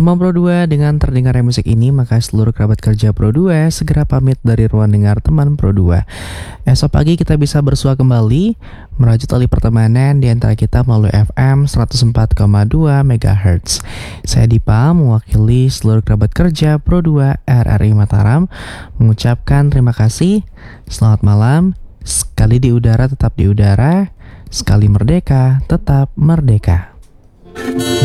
Teman Pro 2, dengan terdengarnya musik ini, maka seluruh kerabat kerja Pro 2 segera pamit dari ruang dengar teman Pro 2. Esok pagi kita bisa bersua kembali, merajut tali pertemanan di antara kita melalui FM 104,2 MHz. Saya Dipa, mewakili seluruh kerabat kerja Pro 2 RRI Mataram, mengucapkan terima kasih, selamat malam, sekali di udara tetap di udara, sekali merdeka tetap merdeka.